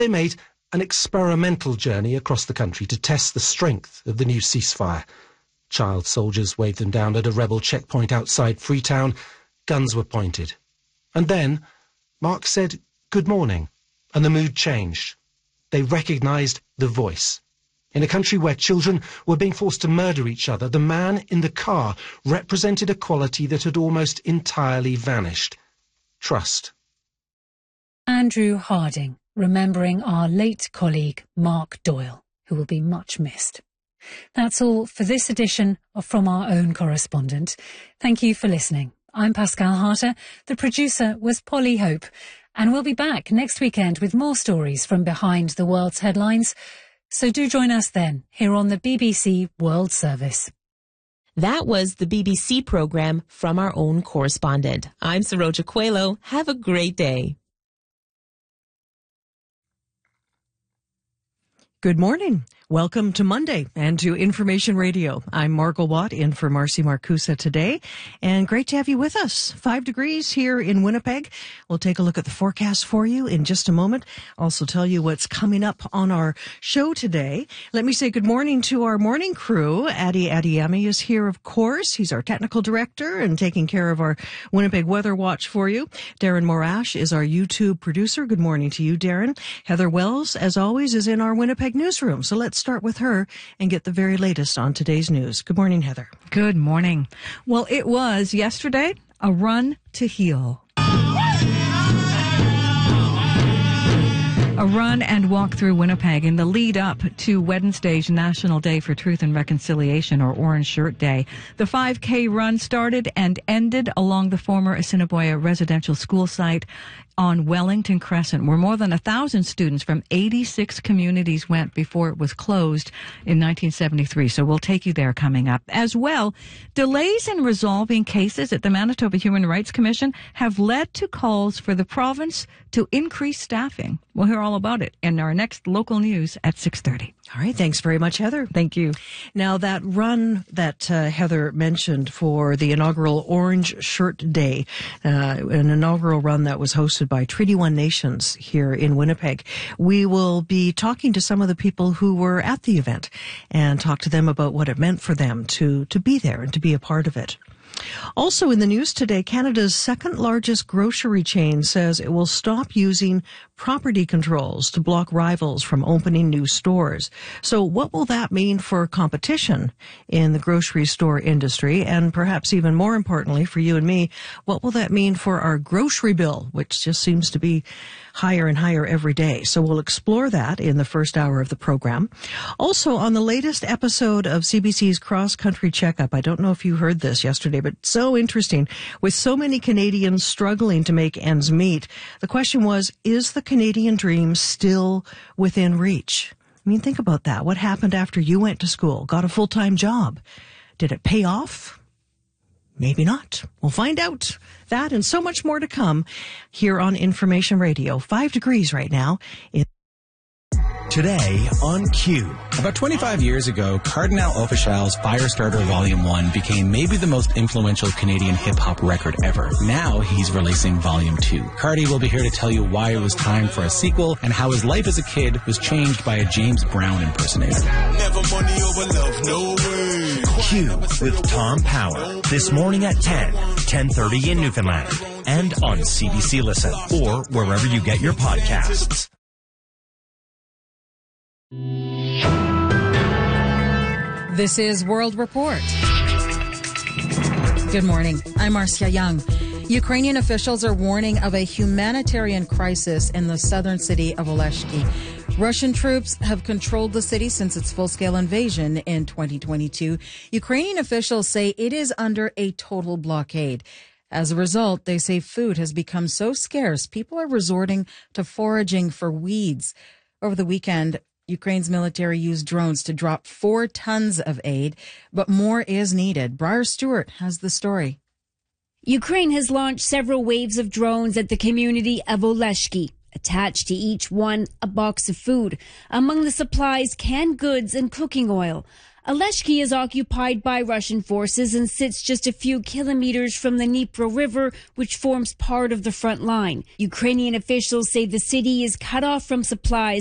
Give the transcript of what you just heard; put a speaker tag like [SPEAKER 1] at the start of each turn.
[SPEAKER 1] They made an experimental journey across the country to test the strength of the new ceasefire. Child soldiers waved them down at a rebel checkpoint outside Freetown. Guns were pointed. And then Mark said good morning, and the mood changed. They recognised the voice. In a country where children were being forced to murder each other, the man in the car represented a quality that had almost entirely vanished. Trust.
[SPEAKER 2] Andrew Harding, remembering our late colleague Mark Doyle, who will be much missed. That's all for this edition of From Our Own Correspondent. Thank you for listening. I'm Pascal Harter. The producer was Polly Hope. And we'll be back next weekend with more stories from behind the world's headlines. So do join us then, here on the BBC World Service.
[SPEAKER 3] That was the BBC programme From Our Own Correspondent. I'm Saroja Coelho. Have a great day.
[SPEAKER 4] Good morning. Welcome to Monday and to Information Radio. I'm Margot Watt in for Marcy Marcusa today, and great to have you with us. 5 degrees here in Winnipeg. We'll take a look at the forecast for you in just a moment. Also tell you what's coming up on our show today. Let me say good morning to our morning crew. Adi Adiyemi is here, of course. He's our technical director and taking care of our Winnipeg Weather Watch for you. Darren Morash is our YouTube producer. Good morning to you, Darren. Heather Wells, as always, is in our Winnipeg newsroom. So let's start with her and get the very latest on today's news. Good morning, Heather.
[SPEAKER 5] Good morning. Well, it was yesterday a run to heal. A run and walk through Winnipeg in the lead up to Wednesday's National Day for Truth and Reconciliation, or Orange Shirt Day. The 5K run started and ended along the former Assiniboia residential school site on Wellington Crescent, where more than 1,000 students from 86 communities went before it was closed in 1973. So we'll take you there coming up. As well, delays in resolving cases at the Manitoba Human Rights Commission have led to calls for the province to increase staffing. We'll hear all about it in our next local news at 6:30.
[SPEAKER 4] All right. Thanks very much, Heather.
[SPEAKER 5] Thank you.
[SPEAKER 4] Now, that run that Heather mentioned for the inaugural Orange Shirt Day, an inaugural run that was hosted by Treaty One Nations here in Winnipeg. We will be talking to some of the people who were at the event and talk to them about what it meant for them to be there and to be a part of it. Also in the news today, Canada's second largest grocery chain says it will stop using property controls to block rivals from opening new stores. So what will that mean for competition in the grocery store industry? And perhaps even more importantly for you and me, what will that mean for our grocery bill, which just seems to be higher and higher every day? So we'll explore that in the first hour of the program. Also, on the latest episode of CBC's Cross Country Checkup, I don't know if you heard this yesterday, but so interesting. With so many Canadians struggling to make ends meet, the question was, is the Canadian dream still within reach? I mean, think about that. What happened after you went to school, got a full-time job? Did it pay off? Maybe not. We'll find out that and so much more to come here on Information Radio. 5 degrees right now.
[SPEAKER 6] Today on Q.
[SPEAKER 7] About 25 years ago, Cardinal Offishal's Firestarter Volume 1 became maybe the most influential Canadian hip-hop record ever. Now he's releasing Volume 2. Cardi will be here to tell you why it was time for a sequel and how his life as a kid was changed by a James Brown impersonator.
[SPEAKER 6] Never money over love, no way. Q with Tom Power. This morning at 10:30 in Newfoundland. And on CBC Listen or wherever you get your podcasts.
[SPEAKER 8] This is World Report. Good morning. I'm Marcia Young. Ukrainian officials are warning of a humanitarian crisis in the southern city of Oleshki. Russian troops have controlled the city since its full-scale invasion in 2022. Ukrainian officials say it is under a total blockade. As a result, they say food has become so scarce, people are resorting to foraging for weeds. Over the weekend, Ukraine's military used drones to drop 4 tons of aid, but more is needed. Briar Stewart has the story.
[SPEAKER 9] Ukraine has launched several waves of drones at the community of Oleshki. Attached to each one, a box of food. Among the supplies, canned goods and cooking oil. Oleshki is occupied by Russian forces and sits just a few kilometers from the Dnipro River, which forms part of the front line. Ukrainian officials say the city is cut off from supplies